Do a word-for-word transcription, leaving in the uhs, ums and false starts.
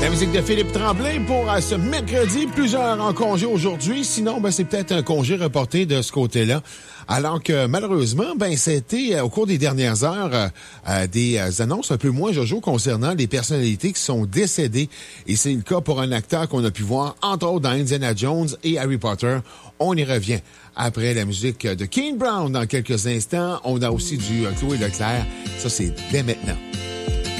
La musique de Philippe Tremblay pour euh, ce mercredi. Plusieurs en congé aujourd'hui. Sinon, ben, c'est peut-être un congé reporté de ce côté-là. Alors que malheureusement, ben c'était euh, au cours des dernières heures euh, euh, des euh, annonces un peu moins Jojo concernant les personnalités qui sont décédées. Et c'est le cas pour un acteur qu'on a pu voir entre autres dans Indiana Jones et Harry Potter. On y revient après la musique de Kane Brown dans quelques instants. On a aussi du euh, Chloé Leclerc. Ça, c'est dès maintenant.